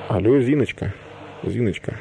Алло, Зиночка. Зиночка.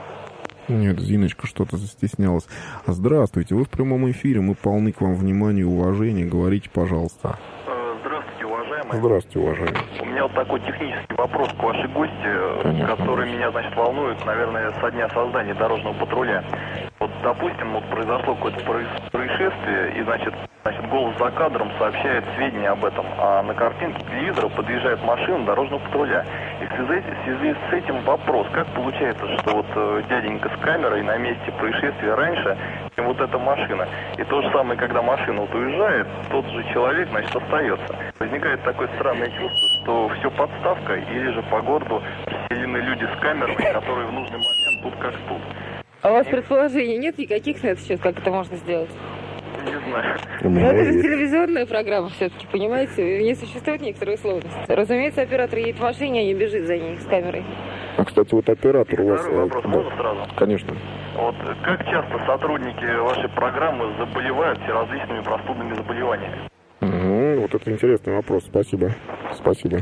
Нет, Зиночка что-то застеснялась. Здравствуйте, вы в прямом эфире, мы полны к вам внимания и уважения. Говорите, пожалуйста. Здравствуйте, уважаемый. Здравствуйте, уважаемый. У меня вот такой технический вопрос к вашей гости, Конечно, который меня, значит, волнует, наверное, со дня создания дорожного патруля. Вот, допустим, вот произошло какое-то происшествие, и, значит, голос за кадром сообщает сведения об этом, а на картинке телевизора подъезжает машина дорожного патруля. И в связи с этим вопрос, как получается, что вот дяденька с камерой на месте происшествия раньше, чем вот эта машина. И то же самое, когда машина вот уезжает, тот же человек, значит, остается. Возникает такое странное чувство, что все подставка, или же по городу расселены люди с камерами, которые в нужный момент тут как тут. А у вас предположений нет никаких на этот счет, как это можно сделать? Не знаю. Но это же телевизионная программа все-таки, понимаете? Не существует некоторые сложности. Разумеется, оператор едет в машине, а не бежит за ней с камерой. А, кстати, вот оператор у вас... Второй вопрос можно сразу? Конечно. Вот как часто сотрудники вашей программы заболевают всеразличными простудными заболеваниями? Вот это интересный вопрос. Спасибо. Спасибо.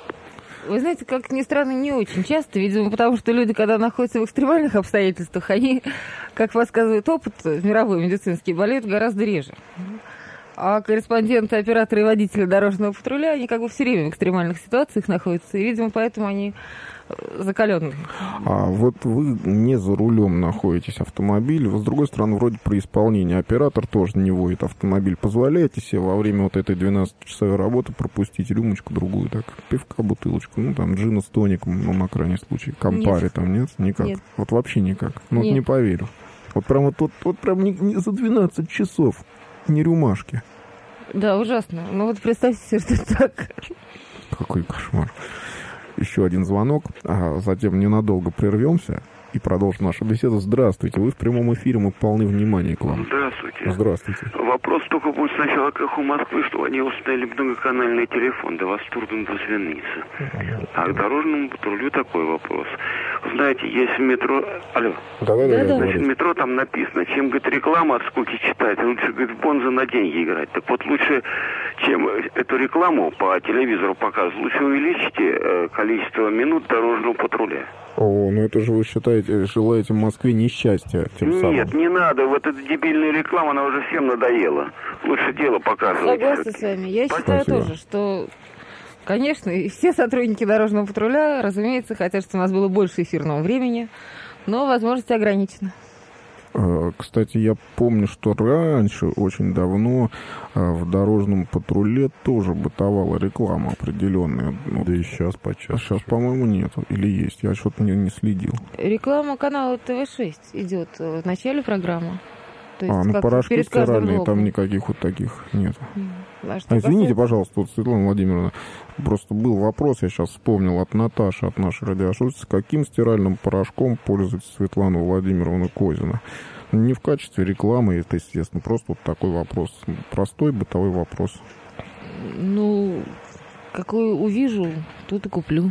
Вы знаете, как ни странно, не очень часто, видимо, потому что люди, когда находятся в экстремальных обстоятельствах, они, как подсказывает опыт мировой медицинский, болеют гораздо реже. А корреспонденты, операторы и водители дорожного патруля, они как бы все время в экстремальных ситуациях находятся, и, видимо, поэтому они закаленные. А вот вы не за рулем находитесь автомобиля, вы, с другой стороны, вроде при исполнении. Оператор тоже не водит автомобиль. Позволяете себе во время вот этой 12-часовой работы пропустить рюмочку-другую, так, пивка, бутылочку, ну, там, джина с тоником, ну, на крайний случай, кампари нет. Там, нет? Никак? Нет. Вот вообще никак? Ну, нет. Вот не поверю. Вот прям вот прям не за 12 часов, не рюмашки. Да, ужасно. Ну, вот представьте себе, что это так. Какой кошмар. Еще один звонок, а затем ненадолго прервемся и продолжим нашу беседу. Здравствуйте, вы в прямом эфире, мы полны внимания к вам. Здравствуйте. Здравствуйте. Вопрос только будет сначала, как у Москвы, что они установили многоканальный телефон, до восторга до звенницы. А к дорожному патрулю такой вопрос. Знаете, есть в метро... Алло. Да. Значит, в метро там написано, чем, говорит, реклама от скуки читать, лучше, говорит, в бонза на деньги играть. Так вот, лучше, чем эту рекламу по телевизору показывать, лучше увеличьте количество минут дорожного патруля. О, ну это же вы считаете, желаете Москве несчастья тем самым. Нет, не надо. Вот эта дебильная реклама, она уже всем надоела. Лучше дело показывать. Согласна с вами. Я считаю Спасибо. тоже, что, конечно, и все сотрудники дорожного патруля, разумеется, хотят, чтобы у нас было больше эфирного времени, но возможности ограничены. Кстати, я помню, что раньше, очень давно, в дорожном патруле тоже бытовала реклама определенная. Ну, да и сейчас почаще. Сейчас, по-моему, нет. Или есть. Я что-то не следил. Реклама канала ТВ-6 идет в начале программы. То есть, ну порошки перед каждым стиральные, блоком. там никаких вот таких нет. касается... Извините, пожалуйста, вот, Светлана Владимировна, просто был вопрос, я сейчас вспомнил, от Наташи, от нашей радиослушательницы, каким стиральным порошком пользуется Светлана Владимировна Козина? Не в качестве рекламы, это, естественно, просто вот такой вопрос. Простой бытовой вопрос. Ну, какой увижу, тут и куплю.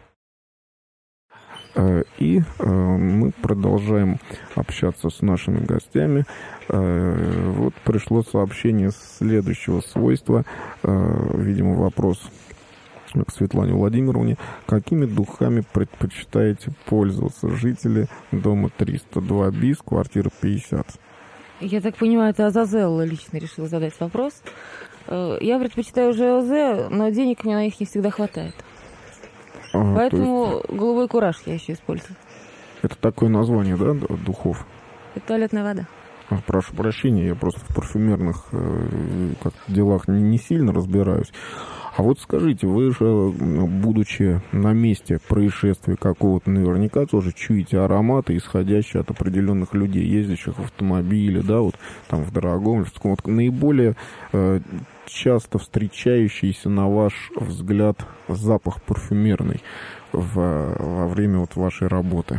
И мы продолжаем общаться с нашими гостями. Вот пришло сообщение следующего свойства. Видимо, вопрос к Светлане Владимировне. Какими духами предпочитаете пользоваться жители дома 302 БИС, квартира 50? Я так понимаю, это Азазелла лично решила задать вопрос. Я предпочитаю ЖЛЗ, но денег мне на них не всегда хватает. Поэтому голубой кураж я еще использую. Это такое название, да, духов? Это туалетная вода. Прошу прощения, я просто в парфюмерных делах не сильно разбираюсь. А вот скажите, вы же, будучи на месте происшествия какого-то, наверняка тоже чуете ароматы, исходящие от определенных людей, ездящих в автомобиле, да, вот там в дорогом, вот наиболее часто встречающийся, на ваш взгляд, запах парфюмерный во время вот вашей работы?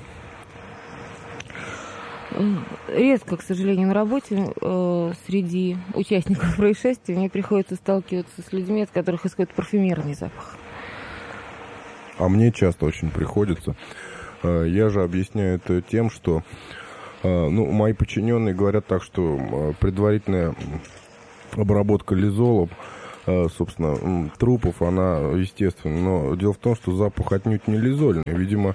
Редко, к сожалению, на работе среди участников происшествия мне приходится сталкиваться с людьми, от которых исходит парфюмерный запах. А мне часто очень приходится. Я же объясняю это тем, что мои подчиненные говорят так, что предварительная обработка лизолом собственно, трупов, она, естественно. Но дело в том, что запах отнюдь не лизольный. Видимо,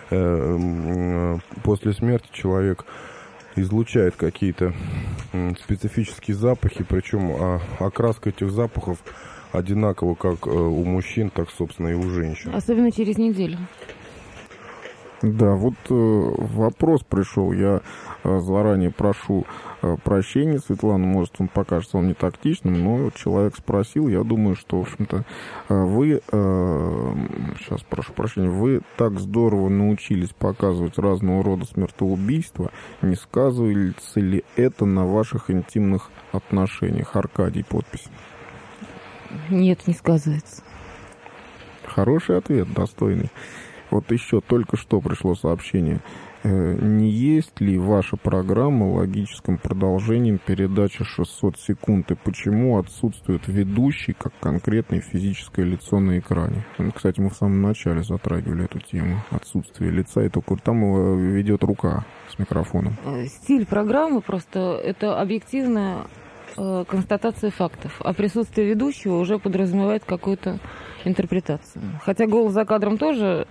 после смерти человек излучает какие-то специфические запахи, причем окраска этих запахов одинакова как у мужчин, так, собственно, и у женщин. Особенно через неделю. Да, вот вопрос пришел. Я заранее прошу прощения, Светлана, может, он покажется вам не тактичным, но человек спросил, я думаю, что, в общем-то, вы, сейчас прошу прощения, вы так здорово научились показывать разного рода смертоубийства, не сказывается ли это на ваших интимных отношениях? Аркадий, подпись. Нет, не сказывается. Хороший ответ, достойный. Вот еще только что пришло сообщение. Не есть ли ваша программа логическим продолжением передачи 600 секунд? И почему отсутствует ведущий, как конкретное физическое лицо на экране? Кстати, мы в самом начале затрагивали эту тему. Отсутствие лица, и только там ведет рука с микрофоном. Стиль программы просто это объективная констатация фактов. А присутствие ведущего уже подразумевает какую-то интерпретацию. Хотя голос за кадром тоже,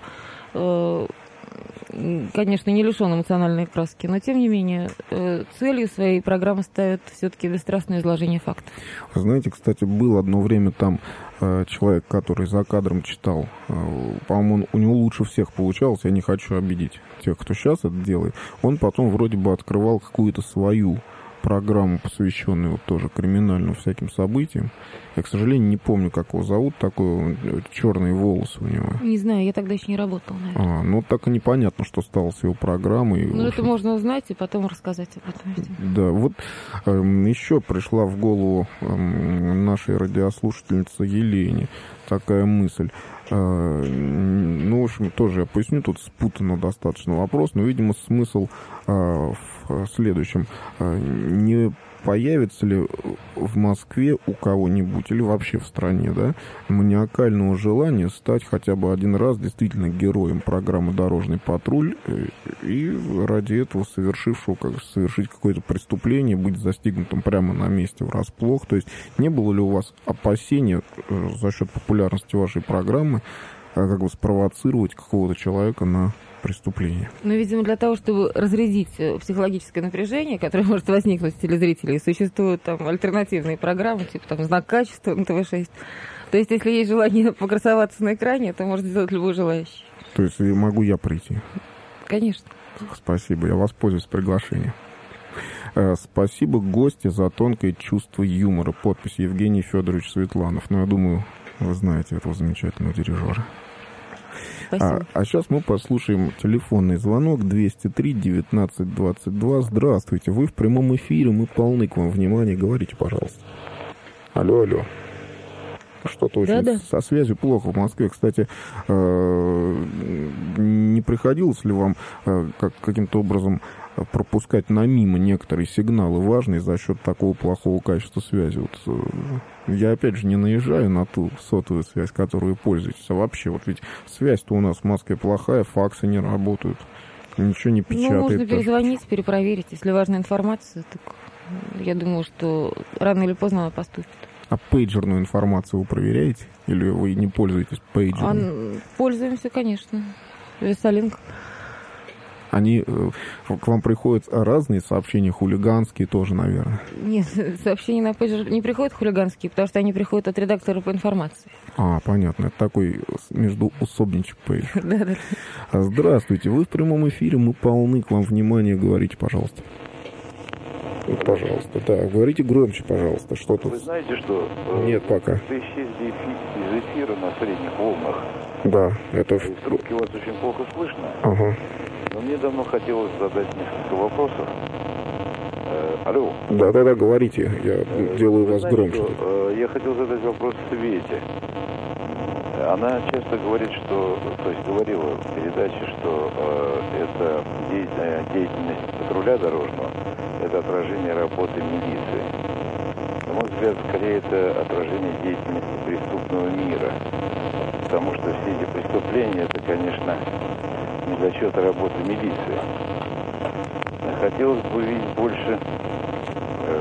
конечно, не лишен эмоциональной краски, но, тем не менее, целью своей программы ставят все-таки бесстрастное изложение фактов. Вы знаете, кстати, был одно время там человек, который за кадром читал. По-моему, у него лучше всех получалось. Я не хочу обидеть тех, кто сейчас это делает. Он потом вроде бы открывал какую-то свою программу, посвященную вот тоже криминальным всяким событиям. Я, к сожалению, не помню, как его зовут, такой черные волосы у него. Не знаю, я тогда еще не работала, наверное. Ну, так и непонятно, что стало с его программой. Ну, это можно узнать и потом рассказать об этом. Да, вот еще пришла в голову нашей радиослушательнице Елене такая мысль. Ну, в общем, тоже я поясню, тут спутанно достаточно вопрос, но, видимо, смысл в следующем. Не появится ли в Москве у кого-нибудь или вообще в стране, да, маниакального желания стать хотя бы один раз действительно героем программы «Дорожный патруль» и ради этого совершить какое-то преступление, быть застигнутым прямо на месте врасплох? То есть не было ли у вас опасения за счет популярности вашей программы как бы спровоцировать какого-то человека на преступление? Ну, видимо, для того, чтобы разрядить психологическое напряжение, которое может возникнуть у телезрителей, существуют там альтернативные программы, типа там «Знак качества» на ТВ-6. То есть, если есть желание покрасоваться на экране, это может сделать любой желающий. То есть, могу я прийти? Конечно. Спасибо, я воспользуюсь приглашением. Спасибо гости за тонкое чувство юмора. Подпись Евгений Федорович Светланов. Ну, я думаю, вы знаете этого замечательного дирижера. А сейчас мы послушаем телефонный звонок 203-19-22. Здравствуйте, вы в прямом эфире, мы полны к вам внимания. Говорите, пожалуйста. Алло. Что-то очень со связью плохо в Москве. Кстати, не приходилось ли вам каким-то образом пропускать на мимо некоторые сигналы важные за счет такого плохого качества связи? Вот, я, опять же, не наезжаю на ту сотовую связь, которую вы пользуетесь. А вообще, вот ведь связь-то у нас в Москве плохая, факсы не работают, ничего не печатает. Ну, можно перезвонить, перепроверить. Если важная информация, так я думаю, что рано или поздно она поступит. А пейджерную информацию вы проверяете? Или вы не пользуетесь пейджером? Пользуемся, конечно. Весолинк. Они к вам приходят разные сообщения, хулиганские тоже, наверное? Нет, сообщения на пейджер не приходят хулиганские, потому что они приходят от редактора по информации. Понятно. Это такой междуусобничек пейджер. Да. Здравствуйте, вы в прямом эфире, мы полны к вам внимания, говорите, пожалуйста. Пожалуйста, да, говорите громче, пожалуйста, что тут. Вы знаете, что... Нет, пока. Вы исчезли из эфира на средних волнах. Да, это... Из трубки вас очень плохо слышно. Ага. Но мне давно хотелось задать несколько вопросов. Алло. Да, говорите, я делаю вас громче. Я хотел задать вопрос Свете. Она часто говорит, что... То есть говорила в передаче, что это деятельность патруля дорожного, это отражение работы милиции. На мой взгляд, скорее это отражение деятельности преступного мира. Потому что все эти преступления, это, конечно, не за счет работы милиции. Хотелось бы увидеть больше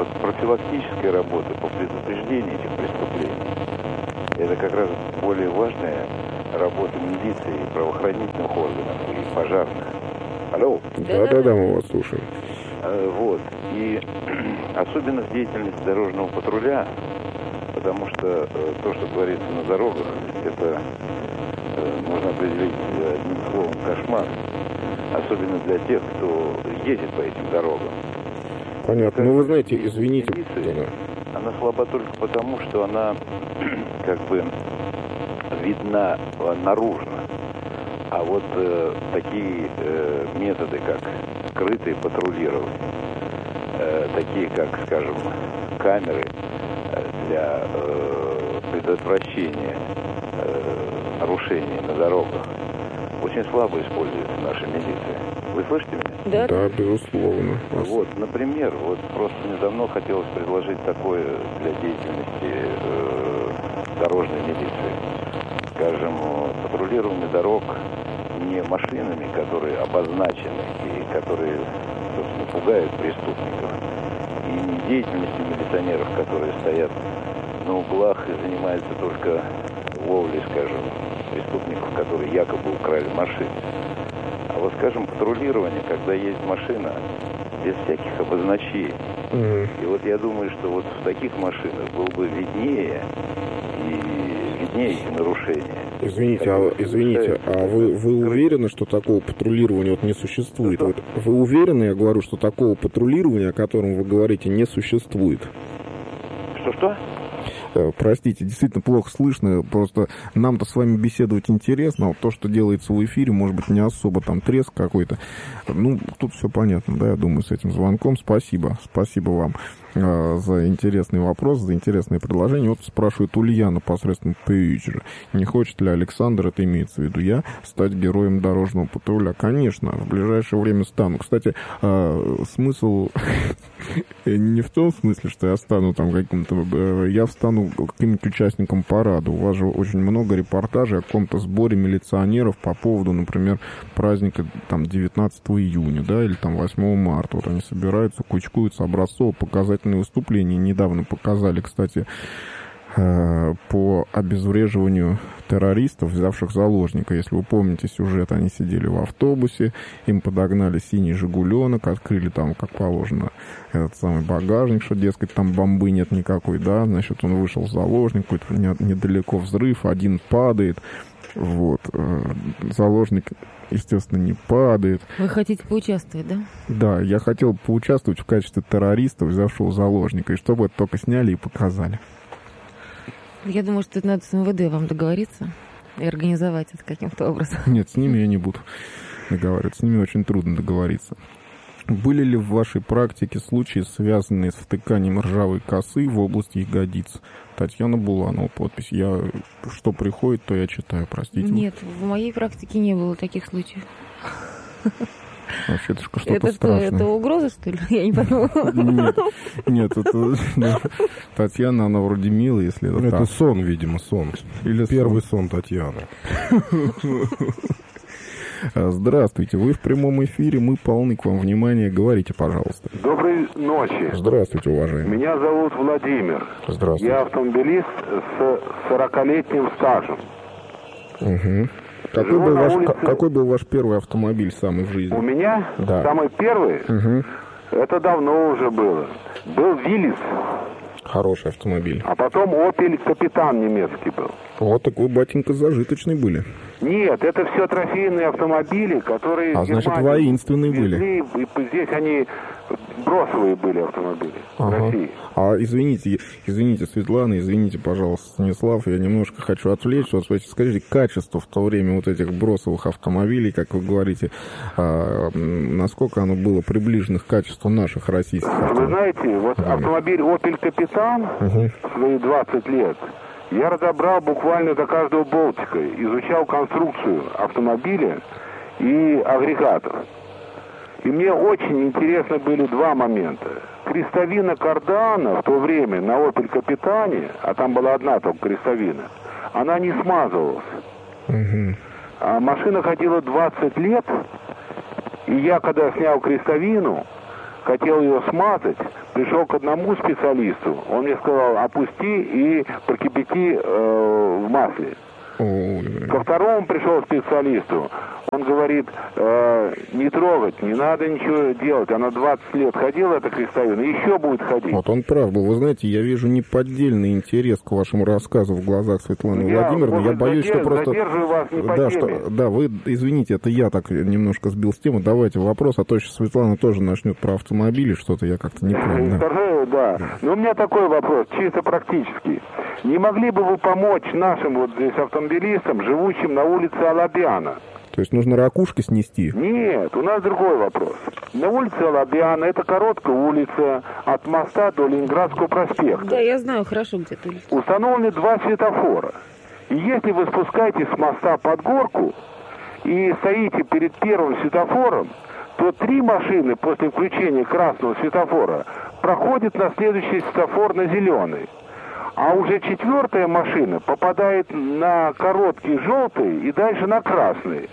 профилактическая работа по предупреждению этих преступлений. Это как раз более важная работа милиции, правоохранительных органов и пожарных. Алло? Да, мы вас слушаем. Вот. И особенность деятельности дорожного патруля, потому что то, что творится на дорогах, это можно определить одним словом кошмар. Особенно для тех, кто ездит по этим дорогам. Понятно. Ну, вы знаете, извините. Милиция, она слаба только потому, что она как бы видна наружно. А вот такие методы, как скрытые патрулирование, такие как, скажем, камеры для предотвращения нарушений на дорогах, очень слабо используется наша милиция. Вы слышите меня? Да, безусловно. Вот, например, вот просто мне давно хотелось предложить такое для деятельности дорожной милиции. Скажем, патрулирование дорог не машинами, которые обозначены и которые, собственно, пугают преступников, и не деятельностью милиционеров, которые стоят на углах и занимаются только ловлей, скажем, преступников, которые якобы украли машины. А вот, скажем, патрулирование, когда есть машина без всяких обозначений. И вот я думаю, что вот в таких машинах было бы виднее эти нарушения. Извините, а вы уверены, что такого патрулирования вот не существует? Вот вы уверены, я говорю, что такого патрулирования, о котором вы говорите, не существует? Что? Простите, действительно плохо слышно, просто нам-то с вами беседовать интересно, а вот то, что делается в эфире, может быть, не особо там треск какой-то. Ну, тут все понятно, да, я думаю, с этим звонком. Спасибо вам за интересный вопрос, за интересное предложение. Вот спрашивает Ульяна посредством пейджера. Не хочет ли Александр, это имеется в виду я, стать героем дорожного патруля? Конечно, в ближайшее время стану. Кстати, смысл не в том смысле, что я стану там каким-то... Я стану каким-нибудь участником парада. У вас же очень много репортажей о каком-то сборе милиционеров по поводу, например, праздника там 19 июня, да, или там 8 марта. Вот они собираются, кучкуются, образцово-показательные выступления. Недавно показали, кстати, по обезвреживанию террористов, взявших заложника. Если вы помните сюжет, они сидели в автобусе, им подогнали синий «Жигуленок», открыли там, как положено, этот самый багажник, что, дескать, там бомбы нет никакой, да, значит, он вышел заложник, какой-то недалеко взрыв, один падает, вот, заложник, естественно, не падает. Вы хотите поучаствовать, да? Да, я хотел поучаствовать в качестве террориста, взявшего заложника, и чтобы это только сняли и показали. Я думаю, что это надо с МВД вам договориться и организовать это каким-то образом. Нет, с ними я не буду договариваться. С ними очень трудно договориться. Были ли в вашей практике случаи, связанные с втыканием ржавой косы в области ягодиц? Татьяна Буланова, подпись. Что приходит, то я читаю, простите. Нет, в моей практике не было таких случаев. Вообще, это что-то страшное. Это угроза, что ли? Я не поняла. Нет, это Татьяна, она вроде милая, если это так. Это сон, видимо, сон. Или первый сон Татьяны. Здравствуйте, вы в прямом эфире, мы полны к вам внимания. Говорите, пожалуйста. Доброй ночи. Здравствуйте, уважаемый. Меня зовут Владимир. Здравствуйте. Я автомобилист с 40-летним стажем. Угу. Какой был ваш первый автомобиль самый в жизни? У меня? Да. Самый первый? Угу. Это давно уже было. Был Виллис. Хороший автомобиль. А потом Opel Капитан немецкий был. Вот так вы, батенька, зажиточный были. Нет, это все трофейные автомобили, которые... значит, воинственные были. И здесь они бросовые были автомобили в России. А извините, Светлана, извините, пожалуйста, Станислав, я немножко хочу отвлечься. Вот скажите, качество в то время вот этих бросовых автомобилей, как вы говорите, насколько оно было приближено к качеству наших российских автомобилей? Вы знаете, вот автомобиль Opel Капитан в свои 20 лет я разобрал буквально до каждого болтика, изучал конструкцию автомобиля и агрегатов. И мне очень интересны были два момента. Крестовина кардана в то время на Opel Капитане, а там была одна только крестовина, она не смазывалась. А машина ходила 20 лет, и я, когда снял крестовину, хотел ее смазать, пришел к одному специалисту, он мне сказал, опусти и прокипяти в масле. Ко второму пришел специалисту, он говорит, не трогать, не надо ничего делать. Она 20 лет ходила, эта крестовина, еще будет ходить. Вот он прав был. Вы знаете, я вижу неподдельный интерес к вашему рассказу в глазах Светланы Владимировны. Я боюсь, что просто... Вас не по теме. Да, вы, извините, это я так немножко сбил с темы. Давайте вопрос, а то сейчас Светлана тоже начнет про автомобили, что-то я как-то не понял. Да. Но у меня такой вопрос, чисто практический. Не могли бы вы помочь нашим вот здесь автомобилистам, живущим на улице Алабиана? То есть нужно ракушки снести? Нет, у нас другой вопрос. На улице Алабиана, это короткая улица от моста до Ленинградского проспекта. Да, я знаю хорошо, где ты. Установлены 2 светофора. И если вы спускаетесь с моста под горку и стоите перед первым светофором, то 3 машины после включения красного светофора проходят на следующий светофор на зеленый. А уже 4-я машина попадает на короткий желтый и дальше на красный.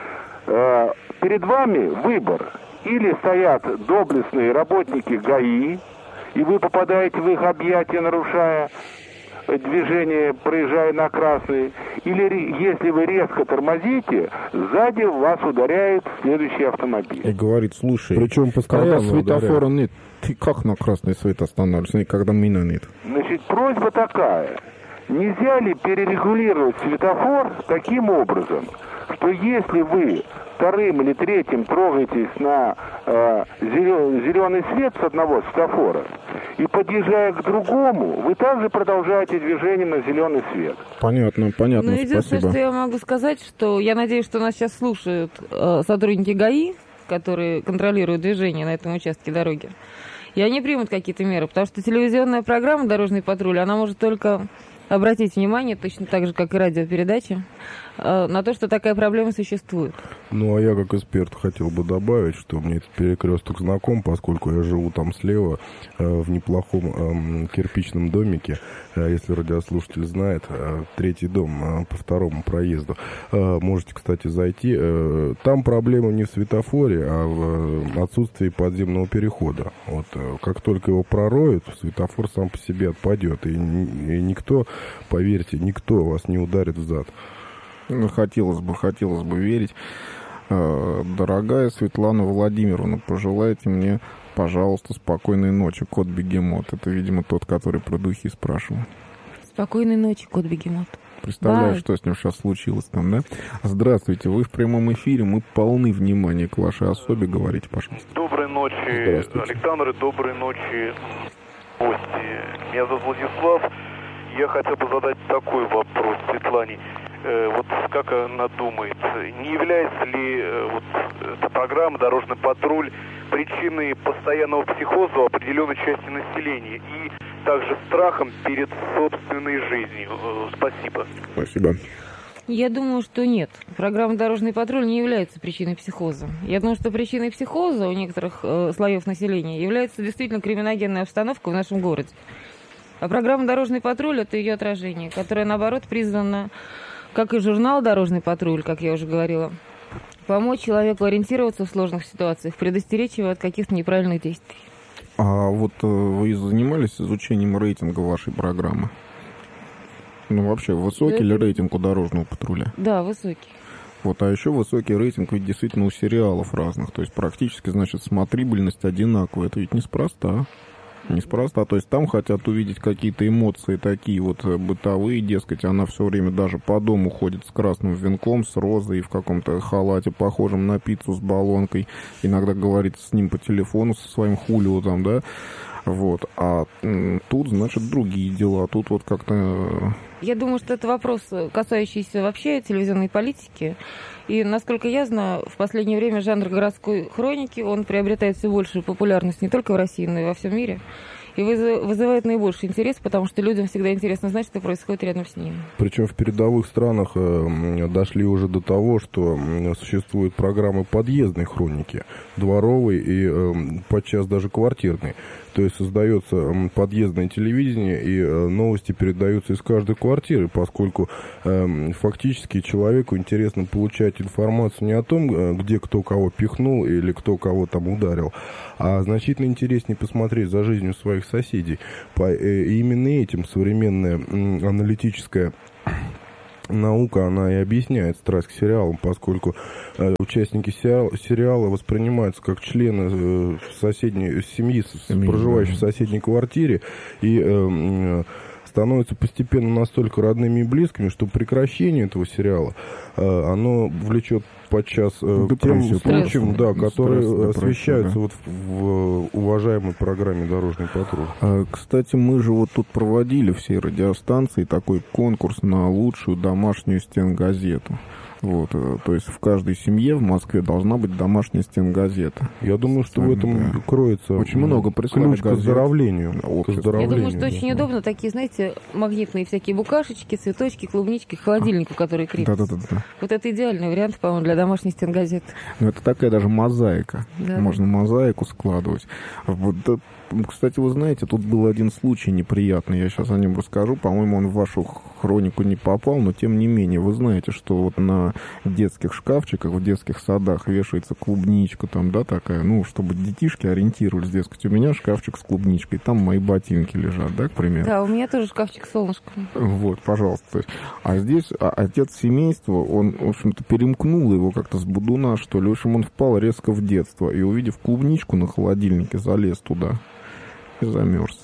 Перед вами выбор. Или стоят доблестные работники ГАИ, и вы попадаете в их объятия, нарушая движение, проезжая на красный. Или если вы резко тормозите, сзади вас ударяет следующий автомобиль. И говорит, слушай, причем когда светофора нет, ты как на красный свет останавливаешься, когда меня нет? Значит, просьба такая. Нельзя ли перерегулировать светофор таким образом, что если вы вторым или третьим трогаетесь на зеленый свет с одного светофора, и подъезжая к другому, вы также продолжаете движение на зеленый свет? Понятно, Ну, единственное, спасибо. что я могу сказать, что я надеюсь, что нас сейчас слушают сотрудники ГАИ, которые контролируют движение на этом участке дороги, и они примут какие-то меры, потому что телевизионная программа «Дорожный патруль», она может только обратить внимание, точно так же, как и радиопередачи, на то, что такая проблема существует. Ну, а я как эксперт хотел бы добавить, что мне этот перекресток знаком, поскольку я живу там слева в неплохом кирпичном домике, если радиослушатель знает, 3-й дом по 2-му проезду. Можете, кстати, зайти. Там проблема не в светофоре, а в отсутствии подземного перехода. Вот, как только его пророют, светофор сам по себе отпадет, и никто, поверьте, никто вас не ударит в зад. Ну, хотелось бы верить. Дорогая Светлана Владимировна, пожелайте мне, пожалуйста, спокойной ночи, кот Бегемот. Это, видимо, тот, который про духи спрашивал. Спокойной ночи, кот Бегемот. Представляешь, что с ним сейчас случилось там, да? Здравствуйте, вы в прямом эфире, мы полны внимания к вашей особе, говорите, пожалуйста. Доброй ночи, Александр, и доброй ночи, гости. Меня зовут Владислав. Я хотел бы задать такой вопрос Светлане. Вот как она думает, не является ли вот эта программа «Дорожный патруль» причиной постоянного психоза у определенной части населения и также страхом перед собственной жизнью? Спасибо. Спасибо. Я думаю, что нет. Программа «Дорожный патруль» не является причиной психоза. Я думаю, что причиной психоза у некоторых слоев населения является действительно криминогенная обстановка в нашем городе. А программа «Дорожный патруль» — это ее отражение, которое, наоборот, призвано, как и журнал «Дорожный патруль», как я уже говорила, помочь человеку ориентироваться в сложных ситуациях, предостеречь его от каких-то неправильных действий. А вот вы занимались изучением рейтинга вашей программы? Ну, вообще, высокий ли рейтинг у «Дорожного патруля»? Да, высокий. Вот, а еще высокий рейтинг ведь действительно у сериалов разных. То есть практически, значит, смотрибельность одинаковая. Это ведь неспроста. Неспроста, то есть там хотят увидеть какие-то эмоции такие вот бытовые, дескать, она все время даже по дому ходит с красным венком, с розой, в каком-то халате, похожем на пиццу с баллонкой, иногда говорит с ним по телефону, со своим хулио там, да, вот, а тут, значит, другие дела, тут вот как-то... Я думаю, что это вопрос, касающийся вообще телевизионной политики. И, насколько я знаю, в последнее время жанр городской хроники, он приобретает все большую популярность не только в России, но и во всем мире. и вызывает наибольший интерес, потому что людям всегда интересно знать, что происходит рядом с ними. Причем в передовых странах дошли уже до того, что существуют программы подъездной хроники, дворовой и подчас даже квартирной. То есть создается подъездное телевидение, и новости передаются из каждой квартиры, поскольку фактически человеку интересно получать информацию не о том, где кто кого пихнул или кто кого там ударил, а значительно интереснее посмотреть за жизнью своих соседей. И именно этим современная аналитическая наука, она и объясняет страсть к сериалам, поскольку участники сериала воспринимаются как члены соседней семьи, проживающей в соседней квартире, и становятся постепенно настолько родными и близкими, что прекращение этого сериала, оно влечет подчас к тем случаям, да, которые освещаются вот в уважаемой программе «Дорожный патруль». Кстати, мы же вот тут проводили всей радиостанции такой конкурс на лучшую домашнюю стенгазету. Вот, то есть в каждой семье в Москве должна быть домашняя стенгазета. Я думаю, что в этом кроется очень много ключ к оздоровлению. Я думаю, что очень удобно такие, знаете, магнитные всякие букашечки, цветочки, клубнички к холодильнику, которые крепятся. Да. Вот это идеальный вариант, по-моему, для домашней стенгазеты. Ну, это такая даже мозаика. Да. Можно мозаику складывать. Вот, кстати, вы знаете, тут был один случай неприятный, я сейчас о нем расскажу, по-моему, он в вашу хронику не попал, но тем не менее, вы знаете, что вот на детских шкафчиках, в детских садах вешается клубничка там, да, такая, ну, чтобы детишки ориентировались, дескать, у меня шкафчик с клубничкой, там мои ботинки лежат, да, к примеру? Да, у меня тоже шкафчик с солнышком. Вот, пожалуйста. А здесь отец семейства, он, в общем-то, перемкнул его как-то с будуна, что ли, в общем, он впал резко в детство, и, увидев клубничку на холодильнике, залез туда. Замерз.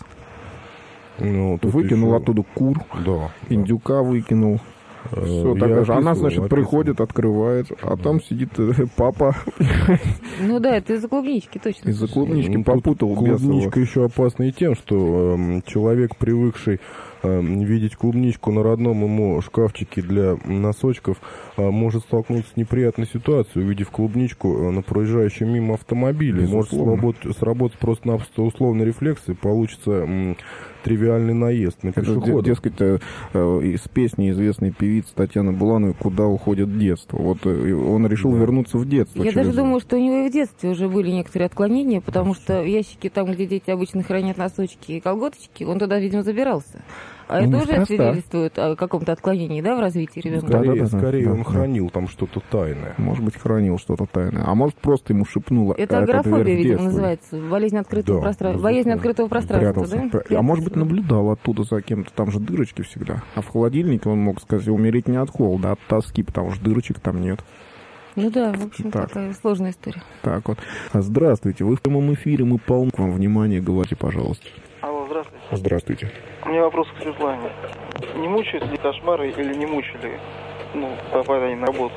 Ну, выкинул оттуда кур, да, индюка выкинул. Все, так же. Она, значит, приходит, открывает, а там сидит папа. Ну да, это из-за клубнички, точно. Из-за клубнички попутал. Клубничка еще опасна и тем, что человек, привыкший видеть клубничку на родном ему шкафчике для носочков, может столкнуться с неприятной ситуацией, увидев клубничку на проезжающем мимо автомобиле. Может сработать просто-напросто условный рефлекс, и получится тривиальный наезд на пешехода. Дескать, из песни известной певицы Татьяны Булановой «Куда уходит детство». Вот он решил вернуться в детство. Я даже думаю, что у него и в детстве уже были некоторые отклонения, потому что в ящике, там, где дети обычно хранят носочки и колготочки, он туда, видимо, забирался. А это уже свидетельствует о каком-то отклонении, да, в развитии ребенка? Скорее он хранил там что-то тайное. Может быть, хранил что-то тайное. А может, просто ему шепнуло. Это агорафобия, видимо, называется. Болезнь открытого пространства. Боязнь открытого пространства, да? А может быть, наблюдал оттуда за кем-то. Там же дырочки всегда. А в холодильнике он мог сказать, умереть не от холода, а от тоски, потому что дырочек там нет. Ну да, в общем, такая сложная история. Так вот. Здравствуйте, вы в прямом эфире, мы полны. К вам внимание, говорите, пожалуйста. Алло, здравствуйте. Здравствуйте. У меня вопрос к Светлане. Не мучают ли кошмары или не мучили, попадание на работу?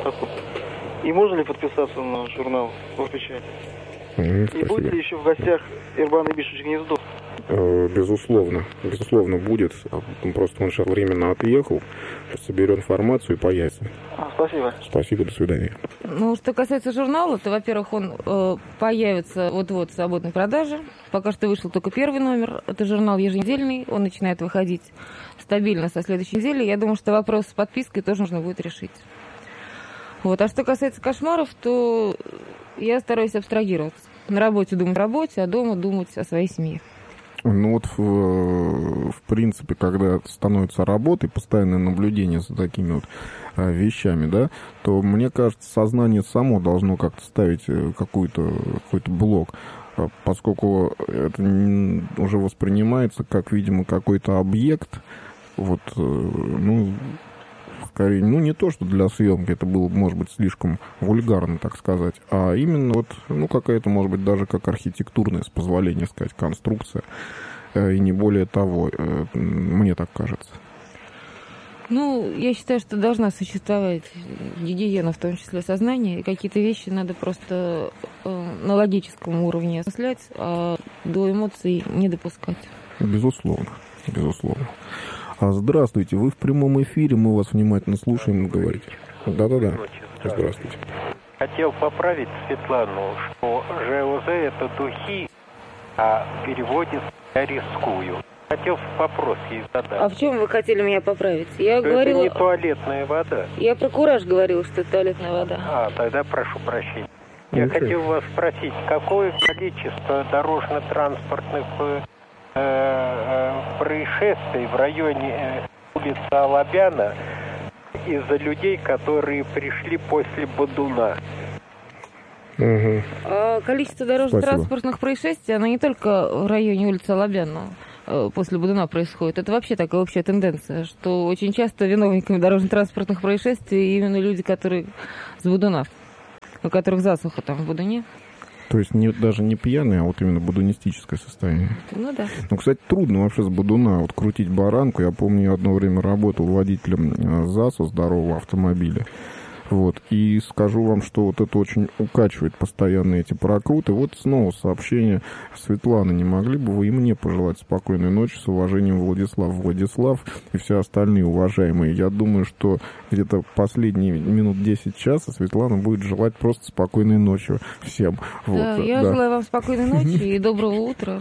И можно ли подписаться на журнал в печати? И будет ли еще в гостях Ирбан Ибишевич Гнездов? Безусловно будет. Просто он сейчас временно отъехал, соберет информацию и появится. Спасибо. Спасибо, до свидания. Ну, что касается журнала, то, во-первых, он появится вот-вот в свободной продаже. Пока что вышел только первый номер. Это журнал еженедельный, он начинает выходить стабильно со следующей недели. Я думаю, что вопрос с подпиской тоже нужно будет решить. Вот. А что касается кошмаров, то я стараюсь абстрагироваться. На работе думать о работе, а дома думать о своей семье. Ну вот, в принципе, когда становится работой, постоянное наблюдение за такими вот вещами, да, то, мне кажется, сознание само должно как-то ставить какой-то блок, поскольку это уже воспринимается как, видимо, какой-то объект, вот, скорее, не то, что для съемки, это было, может быть, слишком вульгарно, так сказать, а именно вот, какая-то, может быть, даже как архитектурная, с позволения сказать, конструкция, и не более того, мне так кажется. Я считаю, что должна существовать гигиена, в том числе сознания, и какие-то вещи надо просто на логическом уровне осмыслять, а до эмоций не допускать. Безусловно. Здравствуйте, вы в прямом эфире, мы вас внимательно слушаем, говорите. Да-да-да. Здравствуйте. Хотел поправить Светлану, что ЖОЗ это духи, а в переводе я рискую. Хотел вопрос ей задать. А в чем вы хотели меня поправить? Я что говорила... это не туалетная вода. Я про кураж говорила, что это туалетная вода. А, тогда прошу прощения. Я хотел вас спросить, какое количество дорожно-транспортных происшествий в районе улицы Алабяна из-за людей, которые пришли после Бодуна? Количество дорожно-транспортных происшествий, оно не только в районе улицы Алабяна после Бодуна происходит. Это вообще такая общая тенденция, что очень часто виновниками дорожно-транспортных происшествий именно люди, которые с Бодуна, у которых засуха там в Бодуне. То есть даже не пьяные, а вот именно бодунистическое состояние. Ну да. Ну, кстати, трудно вообще с Бодуна вот крутить баранку. Я помню, я одно время работал водителем ЗАЗа, здорового автомобиля. Вот. И скажу вам, что вот это очень укачивает постоянно эти прокруты. Вот снова сообщение. Светлана, не могли бы вы и мне пожелать спокойной ночи? С уважением, Владислав и все остальные уважаемые. Я думаю, что где-то последние минут 10 часа Светлана будет желать просто спокойной ночи всем. Вот. Да, я желаю вам спокойной ночи и доброго утра,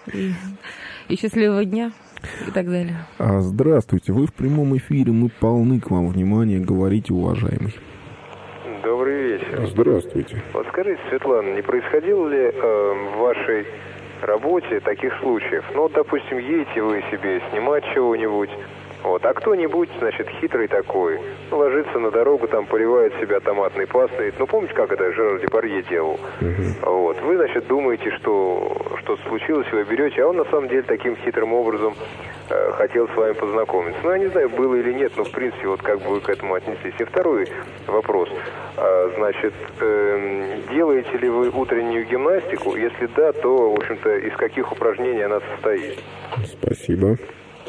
и счастливого дня. И так далее. Здравствуйте, вы в прямом эфире, мы полны к вам внимания, говорите, уважаемый. Добрый вечер. Здравствуйте. Вот скажите, Светлана, не происходило ли в вашей работе таких случаев? Ну, вот, допустим, едете вы себе снимать чего-нибудь, вот, а кто-нибудь, значит, хитрый такой, ложится на дорогу, там, поливает себя томатной пастой. Ну, помните, как это Жерар Депардье делал? Вот. Вы, значит, думаете, что что-то случилось, вы берете, а он, на самом деле, таким хитрым образом хотел с вами познакомиться. Ну, я не знаю, было или нет, но, в принципе, вот как бы вы к этому отнеслись. И второй вопрос. Значит, делаете ли вы утреннюю гимнастику? Если да, то, в общем-то, из каких упражнений она состоит? Спасибо.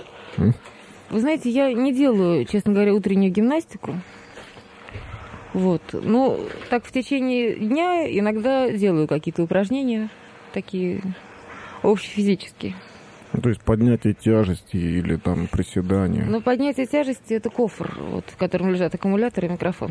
Вы знаете, я не делаю, честно говоря, утреннюю гимнастику. Вот. Но так в течение дня иногда делаю какие-то упражнения, такие общефизические. То есть поднятие тяжести или там приседания? Ну, поднятие тяжести – это кофр, вот, в котором лежат аккумуляторы и микрофон.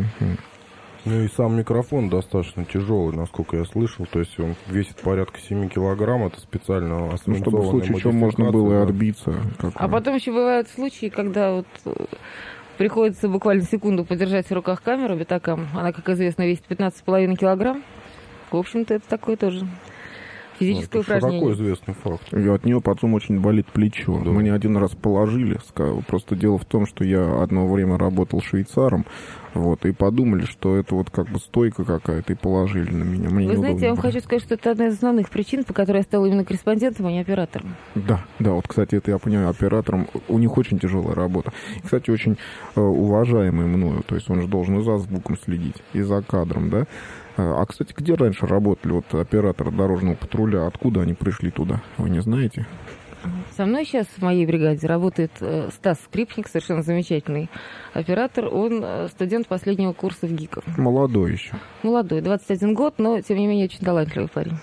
Ну и сам микрофон достаточно тяжелый, насколько я слышал. То есть он весит порядка 7 килограмм. Это специально освинцованная чтобы в случае чего можно было и отбиться. А потом еще бывают случаи, когда вот приходится буквально секунду подержать в руках камеру битакам. Она, как известно, весит 15,5 килограмм. В общем-то, это такое тоже физическое упражнение. Широко известный факт. И от нее потом очень болит плечо. Да. Мне один раз положили. Просто дело в том, что я одно время работал швейцаром. Вот, и подумали, что это вот как бы стойка какая-то, и положили на меня. Вы знаете, я вам хочу сказать, что это одна из основных причин, по которой я стала именно корреспондентом, а не оператором. Да, вот, кстати, это я понимаю, оператором, у них очень тяжелая работа. И, кстати, очень уважаемый мною, то есть он же должен и за звуком следить, и за кадром, да. А, кстати, где раньше работали вот операторы дорожного патруля, откуда они пришли туда, вы не знаете? Со мной сейчас в моей бригаде работает Стас Скрипник, совершенно замечательный оператор. Он студент последнего курса в ГИКов. Молодой еще. Молодой, 21 год, но, тем не менее, очень талантливый парень.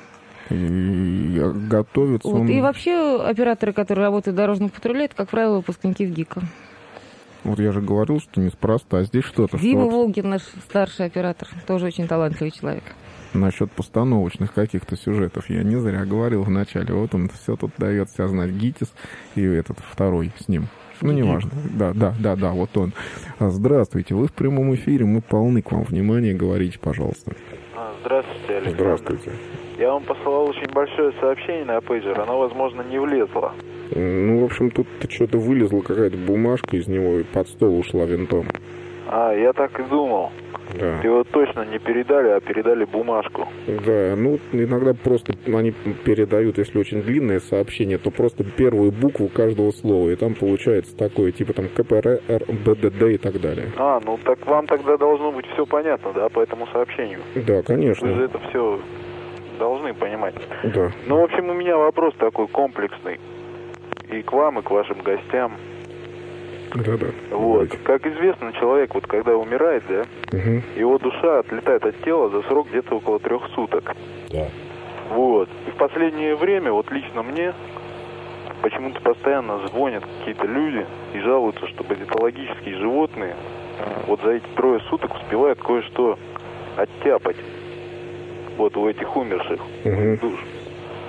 И готовится вот. он... И вообще операторы, которые работают в дорожном патруле, это, как правило, выпускники в ГИКа. Вот я же говорил, что неспроста, а здесь что-то... Дима Волгин, наш старший оператор, тоже очень талантливый человек. Насчет постановочных каких-то сюжетов я не зря говорил вначале. Вот он все тут дает себя знать. ГИТИС и этот второй с ним. Ну, неважно. Да, вот он. Здравствуйте, вы в прямом эфире, мы полны к вам внимания. Говорите, пожалуйста. Здравствуйте, Александр. Здравствуйте. Я вам посылал очень большое сообщение на пейджер, оно, возможно, не влезло. Ну, в общем, тут что-то вылезла какая-то бумажка из него и под стол ушла винтом. Я так и думал. Да. Его точно не передали, а передали бумажку. Да, ну, иногда просто они передают, если очень длинное сообщение, то просто первую букву каждого слова, и там получается такое, типа там КПР, БДД и так далее. Ну так вам тогда должно быть все понятно, да, по этому сообщению? Да, конечно. Вы же это все должны понимать. Да. Ну, в общем, у меня вопрос такой комплексный. И к вам, и к вашим гостям. Да. Вот. Как известно, человек, вот когда умирает, да, его душа отлетает от тела за срок где-то около 3 суток. Да. Вот. И в последнее время, вот лично мне, почему-то постоянно звонят какие-то люди и жалуются, что патологические животные вот за эти 3 суток успевают кое-что оттяпать. Вот у этих умерших душ.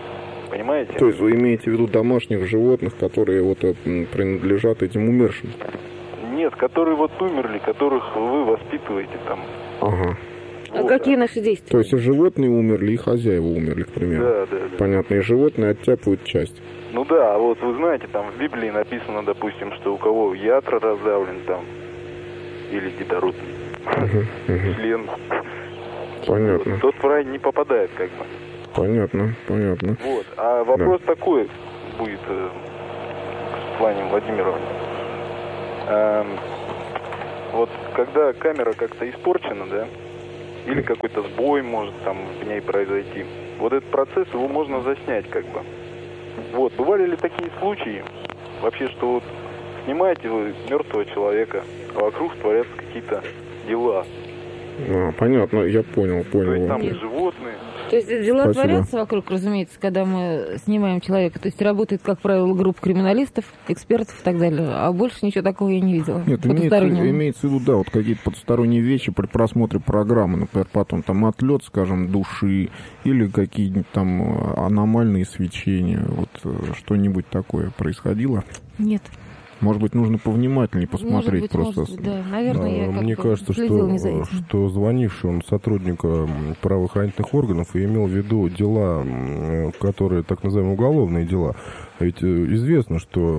Понимаете? То есть вы имеете в виду домашних животных, которые вот принадлежат этим умершим? Нет, которые вот умерли, которых вы воспитываете там. Ага. А какие наши действия? То есть и животные умерли, и хозяева умерли, к примеру. Да. Понятно, и животные оттяпывают часть. Ну да, а вот вы знаете, там в Библии написано, допустим, что у кого ятра раздавлен там, или детородный член, Понятно. тот в рай не попадает, как бы. Понятно. Вот, а вопрос такой будет к Светлане Владимировне. Вот когда камера как-то испорчена, да, или какой-то сбой может там в ней произойти, вот этот процесс, его можно заснять, как бы. Вот, бывали ли такие случаи, вообще, что вот снимаете вы мертвого человека, а вокруг творятся какие-то дела? Понятно, я понял. То есть там и животные. То есть дела Спасибо. творятся вокруг, разумеется, когда мы снимаем человека. То есть работает, как правило, группа криминалистов, экспертов и так далее. А больше ничего такого я не видела. Нет, имеется в виду, да, вот какие-то потусторонние вещи при просмотре программы, например, потом там отлет, скажем, души или какие-нибудь там аномальные свечения. Вот что-нибудь такое происходило? Нет. Может быть, нужно повнимательнее посмотреть просто. Может быть, да. Наверное, я Мне кажется, что звонивший он сотрудник правоохранительных органов и имел в виду дела, которые так называемые уголовные дела. Ведь известно, что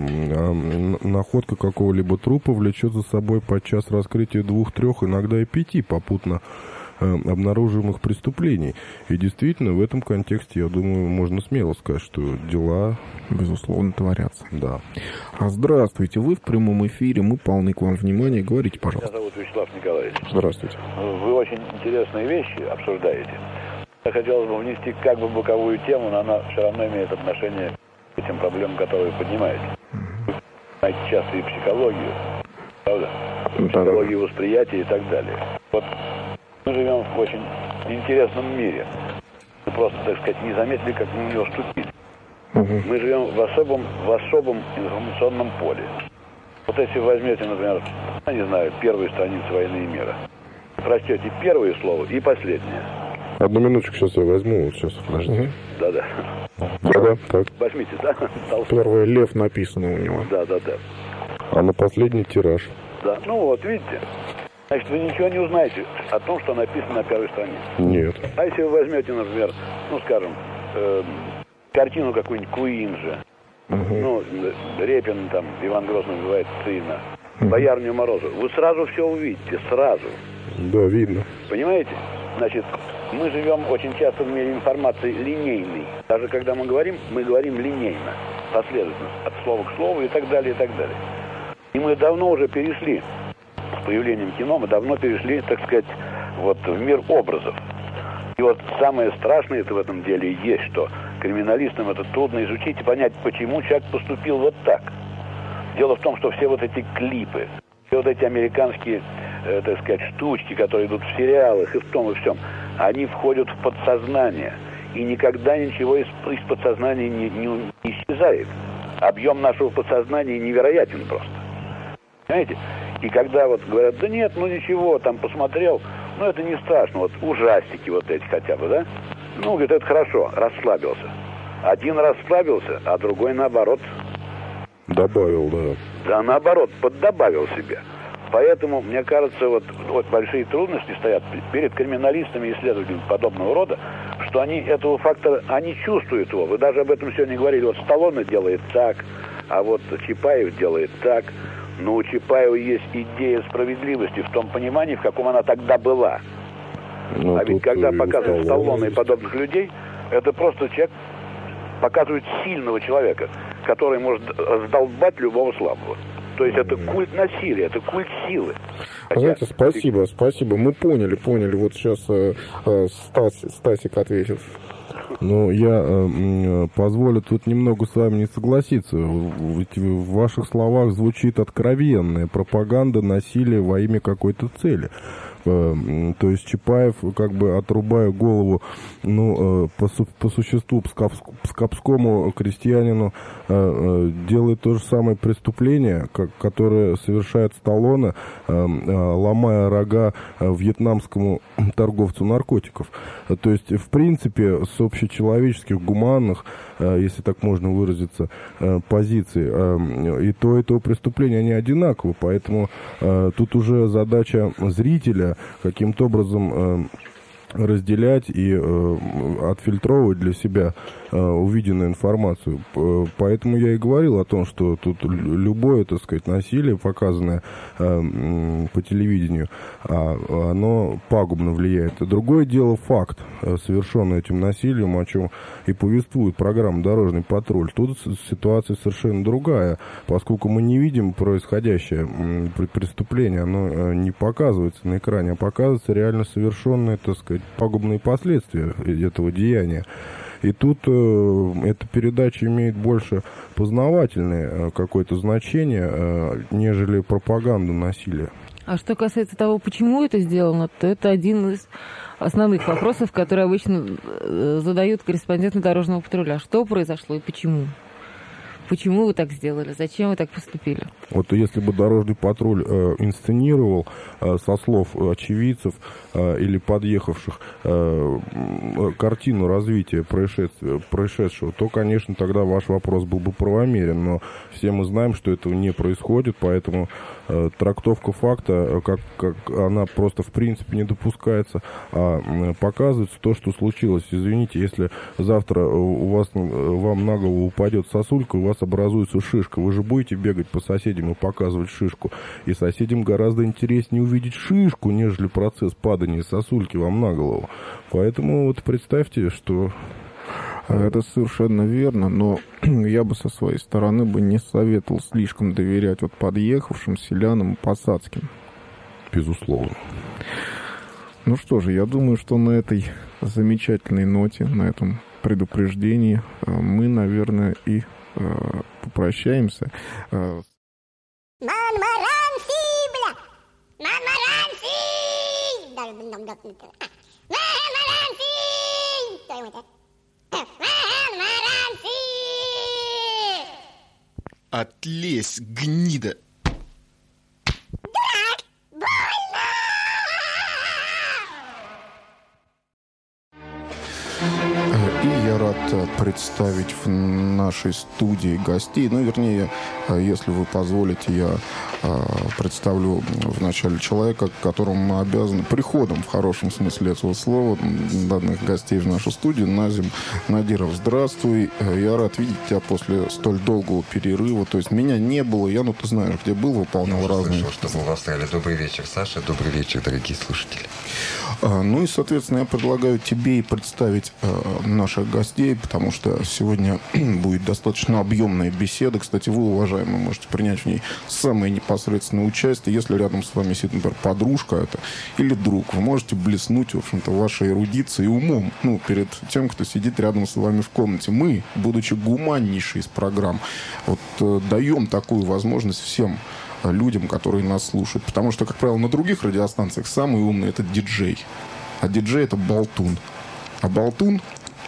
находка какого-либо трупа влечет за собой подчас раскрытие 2-3, иногда и 5 попутно обнаруживаемых преступлений. И действительно, в этом контексте, я думаю, можно смело сказать, что дела, безусловно, творятся. Да. Здравствуйте, вы в прямом эфире, мы полны к вам внимания. Говорите, пожалуйста. Меня зовут Вячеслав Николаевич. Здравствуйте. Вы очень интересные вещи обсуждаете. Я хотел бы внести как бы боковую тему, но она все равно имеет отношение к этим проблемам, которые вы поднимаете. Вы знаете часто и психологию, правда? Психологию восприятия и так далее. Вот мы живем в очень интересном мире. Мы просто, так сказать, не заметили, как мы в него вступили. Мы живем в особом информационном поле. Вот если вы возьмете, например, я не знаю, первую страницу «Войны и мира», прочтете первое слово и последнее. Одну минуточку, сейчас я возьму. Вот сейчас, подожди. Да-да. Да, так. Возьмите, да? Первый лев написано у него. Да. А на последний тираж. Да, ну вот, видите. Значит, вы ничего не узнаете о том, что написано на первой странице. Нет. А если вы возьмете, например, ну, скажем, картину какую-нибудь Куинджа, ну, Репин, там, Иван Грозный убивает сына, Боярню Морозову, вы сразу все увидите, сразу. Да, видно. Понимаете? Значит, мы живем очень часто в мире информации линейной. Даже когда мы говорим линейно, последовательно, от слова к слову и так далее, и так далее. И мы давно уже перешли, с появлением кино, мы давно перешли, так сказать, вот в мир образов. И вот самое страшное это в этом деле и есть, что криминалистам это трудно изучить и понять, почему человек поступил вот так. Дело в том, что все вот эти клипы, все вот эти американские, так сказать, штучки, которые идут в сериалах и в том и всем, они входят в подсознание. И никогда ничего из подсознания не исчезает. Объем нашего подсознания невероятен просто. Понимаете? И когда вот говорят, да нет, ну ничего, там посмотрел, ну это не страшно, вот ужастики вот эти хотя бы, да? Ну, говорит, это хорошо, расслабился. Один расслабился, а другой наоборот. Добавил, да. Да, наоборот, поддобавил себе. Поэтому, мне кажется, вот большие трудности стоят перед криминалистами и исследователями подобного рода, что они этого фактора, они чувствуют его. Вы даже об этом сегодня говорили. Вот Сталлоне делает так, а вот Чапаев делает так. Но у Чапаева есть идея справедливости в том понимании, в каком она тогда была. Ну, а ведь когда показывают Сталлоне и подобных людей, это просто человек показывает сильного человека, который может раздолбать любого слабого. То есть это культ насилия, это культ силы. Знаете, спасибо. Мы поняли. Вот сейчас Стасик ответит. Ну, я позволю тут немного с вами не согласиться. Ведь в ваших словах звучит откровенная пропаганда насилия во имя какой-то цели. То есть Чапаев, как бы отрубая голову, по существу пскапскому крестьянину, делает то же самое преступление, которое совершает Сталлоне, ломая рога вьетнамскому торговцу наркотиков. То есть, в принципе, с общечеловеческих, гуманных, если так можно выразиться, позиций, и то преступление, они одинаковы. Поэтому тут уже задача зрителя каким-то образом разделять и отфильтровывать для себя увиденную информацию. Поэтому я и говорил о том, что тут любое, так сказать, насилие, показанное по телевидению, оно пагубно влияет. Другое дело факт, совершенный этим насилием, о чем и повествует программа «Дорожный патруль». Тут ситуация совершенно другая, поскольку мы не видим происходящее преступление, оно не показывается на экране, а показывается реально совершенные, так сказать, пагубные последствия этого деяния. И тут эта передача имеет больше познавательное какое-то значение, нежели пропаганда насилия. А что касается того, почему это сделано, то это один из основных вопросов, которые обычно задают корреспонденты дорожного патруля. Что произошло и почему? Почему вы так сделали? Зачем вы так поступили? Вот если бы дорожный патруль инсценировал со слов очевидцев или подъехавших картину развития происшедшего, то, конечно, тогда ваш вопрос был бы правомерен. Но все мы знаем, что этого не происходит, поэтому трактовка факта, как она просто в принципе не допускается, а показывается то, что случилось. Извините, если завтра вам на голову упадет сосулька, у вас образуется шишка, вы же будете бегать по соседям и показывать шишку. И соседям гораздо интереснее увидеть шишку, нежели процесс падания сосульки вам на голову. Поэтому вот представьте, что... Это совершенно верно, но я бы со своей стороны бы не советовал слишком доверять вот подъехавшим селянам и посадским. Безусловно. Ну что же, я думаю, что на этой замечательной ноте, на этом предупреждении мы, наверное, и попрощаемся. Отлезь, гнида! И я рад представить в нашей студии гостей. Ну, вернее, если вы позволите, я представлю вначале человека, которому мы обязаны приходом, в хорошем смысле этого слова, данных гостей в нашу студию. Назим Надиров, здравствуй. Я рад видеть тебя после столь долгого перерыва. То есть меня не было, я, ты знаешь, где был, выполнял разные... Слышал, что был в Австралии. Добрый вечер, Саша. Добрый вечер, дорогие слушатели. Ну и, соответственно, я предлагаю тебе и представить наших гостей, потому что сегодня будет достаточно объемная беседа. Кстати, вы, уважаемые, можете принять в ней самое непосредственное участие. Если рядом с вами сидит, например, подружка это, или друг, вы можете блеснуть, в общем-то, вашей эрудицией и умом, перед тем, кто сидит рядом с вами в комнате. Мы, будучи гуманнейшей из программ, даем такую возможность всем людям, которые нас слушают. Потому что, как правило, на других радиостанциях самый умный — это диджей. А диджей — это болтун. А болтун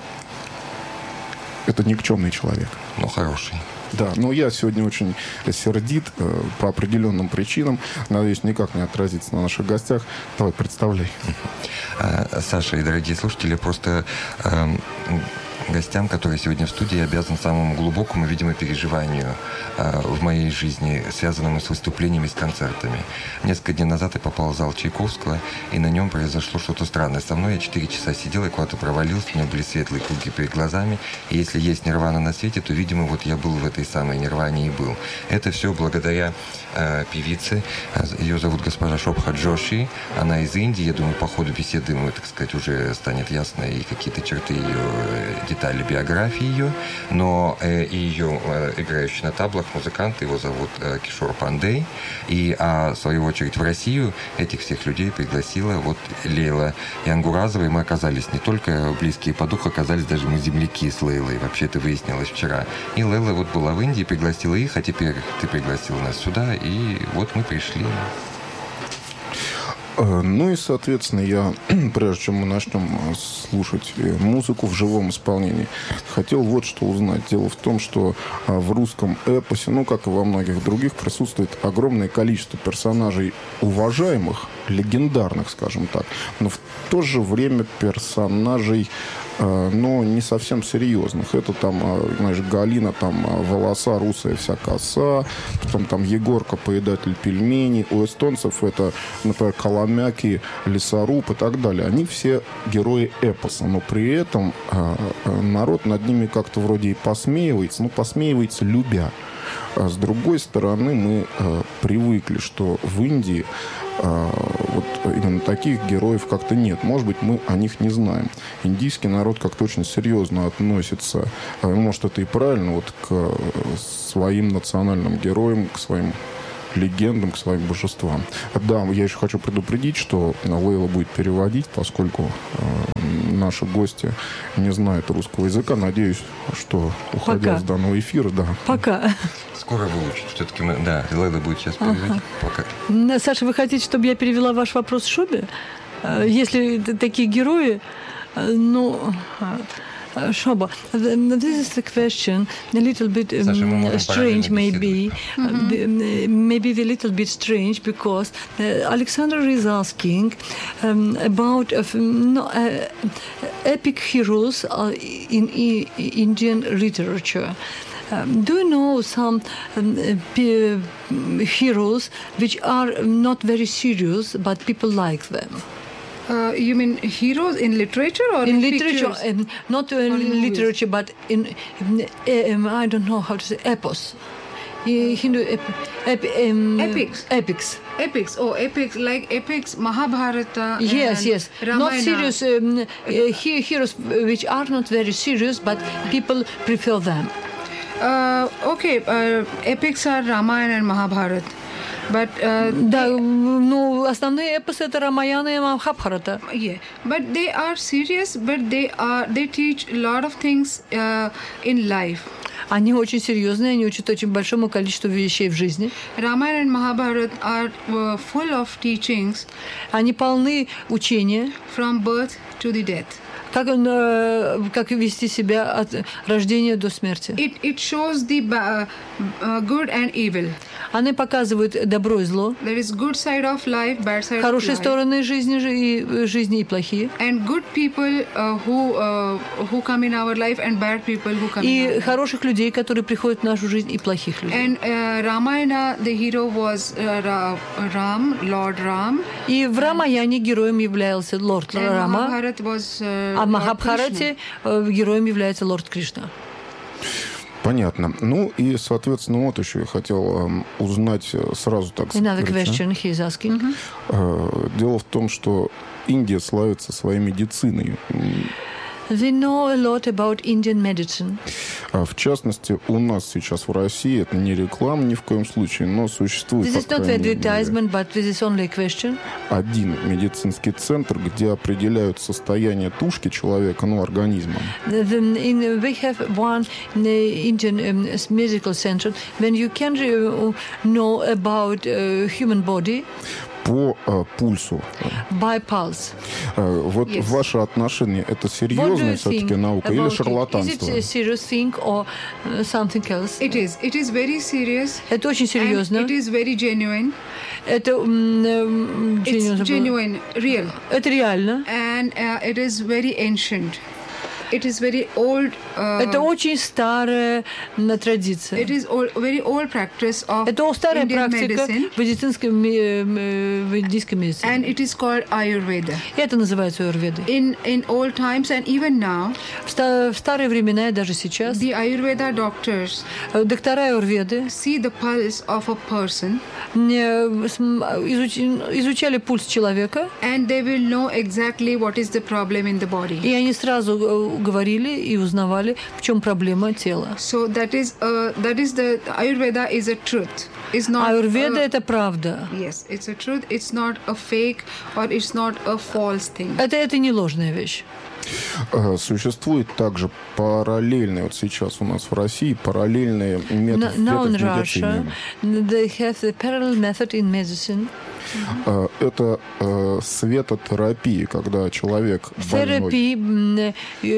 — это никчемный человек. Но хороший. Да, но я сегодня очень сердит по определенным причинам. Надеюсь, никак не отразится на наших гостях. Давай, представляй. Саша и дорогие слушатели, просто... гостям, которые сегодня в студии, обязан самому глубокому, видимо, переживанию в моей жизни, связанному с выступлениями, с концертами. Несколько дней назад я попал в зал Чайковского, и на нем произошло что-то странное. Со мной я 4 часа сидел и куда-то провалился, у меня были светлые круги перед глазами, и если есть нирвана на свете, то, видимо, вот я был в этой самой нирване и был. Это все благодаря певице. Ее зовут госпожа Шобха Джоши, она из Индии. Я думаю, по ходу беседы, так сказать, уже станет ясно и какие-то черты ее, детали биографии ее, но и ее играющий на таблах музыкант, его зовут Кишор Пандей, и в свою очередь в Россию этих всех людей пригласила вот Лейла Янгуразова, и мы оказались не только близкие по духу, оказались даже мы земляки с Лейлой, вообще это выяснилось вчера. И Лейла вот была в Индии, пригласила их, а теперь ты пригласил нас сюда, и вот мы пришли. Ну и, соответственно, я, прежде чем мы начнем слушать музыку в живом исполнении, хотел вот что узнать. Дело в том, что в русском эпосе, ну, как и во многих других, присутствует огромное количество персонажей уважаемых, легендарных, скажем так, но в то же время персонажей, но не совсем серьезных. Это там, знаешь, Галина, там волоса, русая вся коса, потом там Егорка, поедатель пельменей. У эстонцев это, например, Коломяки, лесоруб и так далее. Они все герои эпоса, но при этом народ над ними как-то вроде и посмеивается, но посмеивается любя. А с другой стороны, мы привыкли, что в Индии вот именно таких героев как-то нет. Может быть, мы о них не знаем. Индийский народ как-то очень серьезно относится, может, это и правильно, вот к своим национальным героям, к своим легендам, к своим божествам. Да, я еще хочу предупредить, что Лейла будет переводить, поскольку наши гости не знают русского языка. Надеюсь, что, уходя с данного эфира, да. Пока. Скоро выучить. Все-таки мы... Да, Лейла будет сейчас переводить. Пока. Саша, вы хотите, чтобы я перевела ваш вопрос Шобе? Если такие герои, ну... Shoba, this is the question, a little bit strange maybe, maybe a little bit strange because Alexander is asking about epic heroes in Indian literature. Do you know some heroes which are not very serious, but people like them? You mean heroes in literature or in literature? Not in literature, but in I don't know how to say epos. Hindu epics. Epics. Epics. Oh, epics like epics, Mahabharata. Yes, yes. Ramayana. Not serious heroes which are not very serious, but people prefer them. Okay, epics are Ramayana and Mahabharata. But да, ну основные эпосы это Рамаяна и Махабхарата. Yeah, but they are serious, but they teach a lot of things in life. Они очень серьезные, они учат очень большому количеству вещей в жизни. Ramayana and Mahabharata are full of teachings. Они полны учения. From birth to the death. Как вести себя от рождения до смерти. It shows the good and evil. Они показывают добро и зло. There is good side of life, bad side хорошие of life. Стороны жизни и плохие. And good people who come in our life and bad people who come in our life. И хороших людей, которые приходят в нашу жизнь, и плохих людей. And Ramayana, the hero was Ram, Lord Ram. И в Рамаяне героем являлся лорд Рама. А в Махабхарате героем является лорд Кришна. Понятно. Ну и, соответственно, вот еще я хотел узнать сразу так сказать. Another question he is asking. Дело в том, что Индия славится своей медициной. We know a lot about Indian medicine. В частности, у нас сейчас в России, это не реклама ни в коем случае, но существует, this is not advertisement, but this is only a question. Один медицинский центр, где определяют состояние тушки человека, ну, организма. We have one Indian medical center when you can know about human body. По пульсу. By pulse. Вот ваше отношение, это серьезная все-таки наука или шарлатанство? Is it a serious thing or something else? It is. It is very serious. Это очень серьезно. And it is very genuine. Это It's genuine, real. Это реально. And it is very ancient. It is very old. Это очень старая традиция. It is very old practice of это старая Indian практика medicine. В индийской медицине. And it is called Ayurveda. Это называется аюрведой. In old times and even now. В старые времена и даже сейчас. The Ayurveda doctors. Доктора аюрведы. See the pulse of a person. Изучали пульс человека. And they will know exactly what is the problem in the body. И они сразу говорили и узнавали, в чем проблема тела. So that is the Ayurveda is a truth. Аюрведа это правда. Yes, it's a truth. It's not a fake or it's not a false thing. Это не ложная вещь. Существует также параллельные, вот сейчас у нас в России параллельные методы в медицине. Now in Russia, they have the parallel method in medicine. Это светотерапия, когда человек больной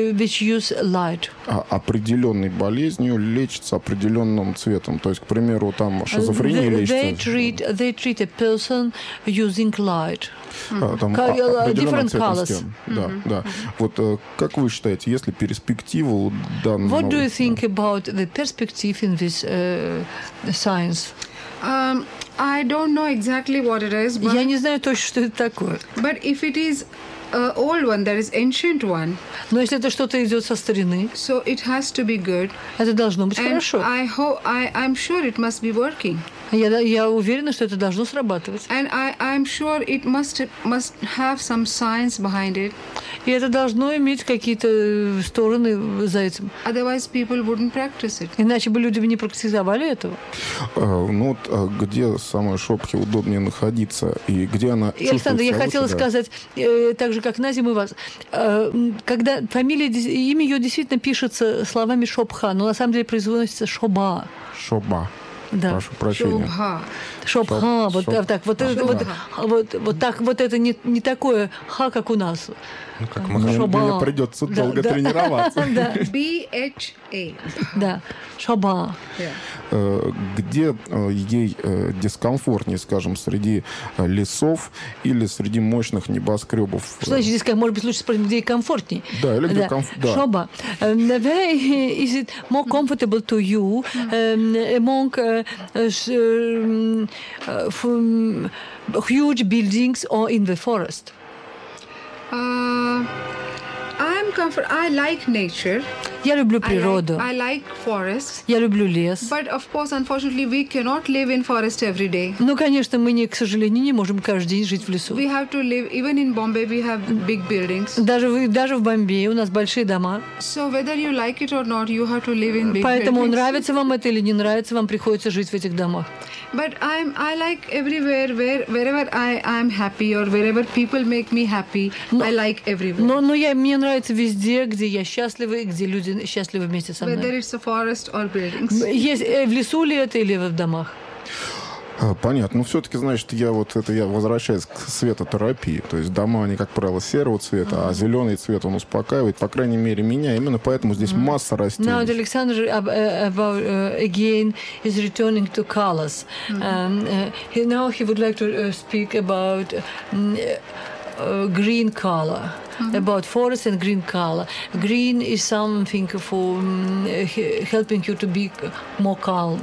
определенной болезнью лечится определенным цветом. То есть, к примеру, там шизофрения лечится. They treat a person using light. Different colors. Да. Вот как вы считаете, есть ли перспектива у данного... What do you think about the perspective in this science? I don't know exactly what it is. But, я не знаю точно, что это такое. But if it is old one, that is ancient one. Но если это что-то идет со старины, so it has to be good. Это должно быть хорошо. I'm sure it must be working. Я уверена, что это должно срабатывать. And I'm sure it must have some science behind it. И это должно иметь какие-то стороны за этим. Otherwise people wouldn't practice it. Иначе бы люди не практиковали этого. Ну вот где самой Шобхе удобнее находиться и где она чувствует Александр, я хотела сказать, так же, как Назим и вас, когда имя ее действительно пишется словами Шобха, но на самом деле произносится Шоба. Шоба. Да. Прошу прощения. Шобха. Вот так, вот это не такое ха, как у нас. Ну, как мне придется долго тренироваться. B-H-A. Да. Шоба. Где ей дискомфортнее, скажем, среди лесов или среди мощных небоскребов? Что значит дискомфортнее? Может быть, лучше спросить, где ей комфортнее? Да, или где комфортнее. Шоба. Where is it more comfortable to you among huge buildings or in the forest? I like nature. Я люблю природу. I like forests. Я люблю лес. But of course, unfortunately, we cannot live in forest every day. Ну, конечно, мы, к сожалению, не можем каждый день жить в лесу. We have to live, even in Bombay, we have big buildings. Даже в Бомбее у нас большие дома. So whether you like it or not, you have to live in big Поэтому buildings. Нравится вам это или не нравится, вам приходится жить в этих домах. But I like everywhere, wherever I'm happy or wherever people make me happy, I like everywhere. Но мне нравится везде, где я счастлива и где люди счастливы вместе со мной. Whether it's a forest or buildings. Есть в лесу ли это или в домах? Понятно. Но все-таки, значит, я возвращаюсь к светотерапии. То есть дома, они, как правило, серого цвета, а зеленый цвет, он успокаивает, по крайней мере, меня. Именно поэтому здесь масса растений. Now, Alexander again is returning to colors. Now he would like to speak about green color. About forest and green color. Green is something for helping you to be more calm.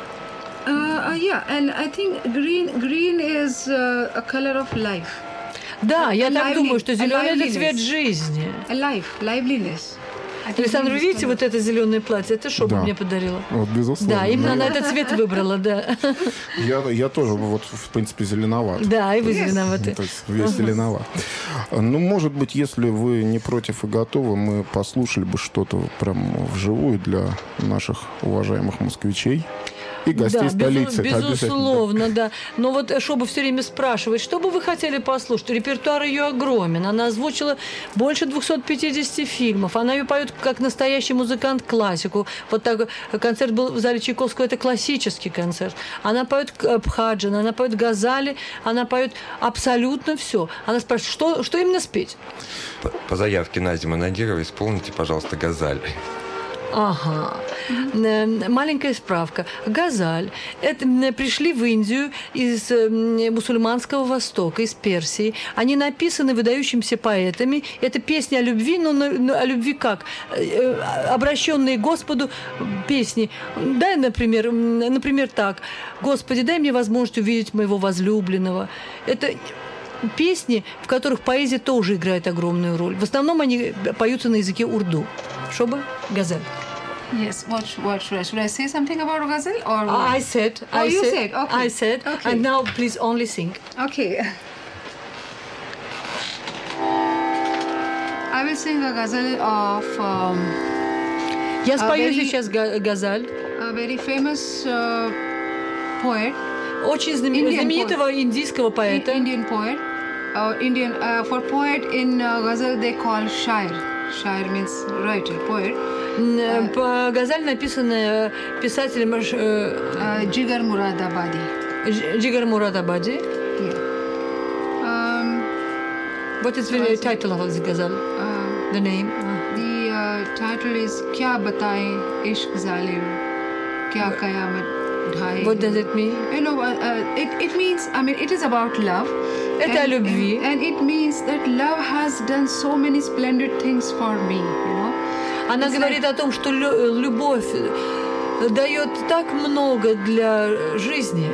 Yeah, and I think green is a color of life. Да, я так думаю, что зеленый это цвет жизни. Liveliness. Александр, вы видите вот это зеленое платье? Это Шоба мне подарила. Вот, безусловно. Да, именно она этот цвет выбрала, да. Я тоже, вот, в принципе, зеленоват. Да, и вы зеленоваты. То есть весь зеленоват. Ну, может быть, если вы не против и готовы, мы послушали бы что-то прям вживую для наших уважаемых москвичей. И гостей столицы. Безусловно, да. Но вот Шоба все время спрашивает, что бы вы хотели послушать? Репертуар ее огромен. Она озвучила больше 250 фильмов. Она ее поет как настоящий музыкант классику. Вот так концерт был в зале Чайковского, это классический концерт. Она поет бхаджан, она поет газали, она поет абсолютно все. Она спрашивает, что именно спеть? По заявке Назима Надирова исполните, пожалуйста, газаль. Ага. Маленькая справка. Газаль. Это пришли в Индию из мусульманского Востока, из Персии. Они написаны выдающимися поэтами. Это песни о любви, но о любви как? Обращенные к Господу песни. Дай, например, так. Господи, дай мне возможность увидеть моего возлюбленного. Это песни, в которых поэзия тоже играет огромную роль. В основном они поются на языке урду. Шоба, газаль. Yes. What should I say something about ghazal or? I said. You said. Okay. I said. Okay. And now please only sing. Okay. I will sing a ghazal of. Я спою сейчас газаль. A very famous poet. Очень знаменитого индийского поэта. Indian poet. For poet in ghazal they call shair. Shair means writer, poet. Газаль написанная писателем Jigar Muradabadi. Jigar Muradabadi. Yeah. What is the title of the ghazal? The name? The title is Kya Bataye Ishq Zalim Kya Qayamat Dhai. What does it mean? You know, it means, I mean, it is about love. Это о любви. And it means that love has done so many splendid things for me, you know. Она говорит о том, что любовь дает так много для жизни.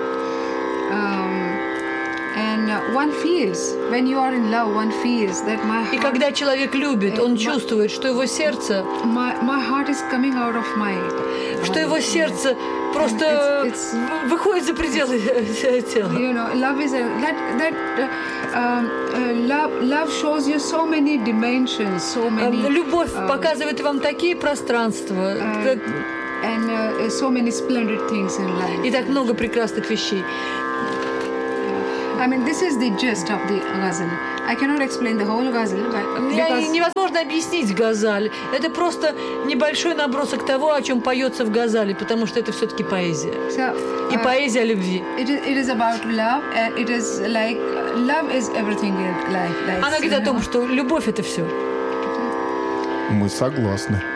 And one feels, when you are in love, one feels that my heart... И когда человек любит, он чувствует, что его сердце... My heart is coming out of my... Что его сердце просто выходит за пределы тела. You know, love is love shows you so many dimensions, so many... Любовь показывает вам такие пространства. And so many splendid things in life. И так много прекрасных вещей. I mean, this is the gist of the ghazal. I cannot explain the whole ghazal, but невозможно объяснить газаль. Это просто небольшой набросок того, о чем поется в газали, потому что это все-таки поэзия. И поэзия о любви. It is about love, and it is like love is everything in life. Она говорит о том, что любовь это все. Мы согласны.